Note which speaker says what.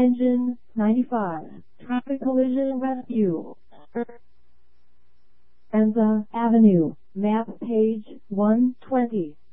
Speaker 1: Engine 95. Traffic collision rescue. Enza Avenue. Map page 120.